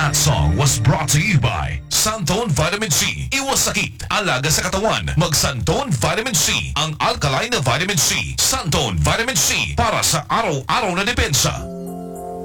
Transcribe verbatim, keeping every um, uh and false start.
That song was brought to you by Santone Vitamin C. Iwas sakit, alaga sa katawan. Mag Santone Vitamin C, ang alkaline na vitamin C. Santone Vitamin C, para sa araw-araw na depensa.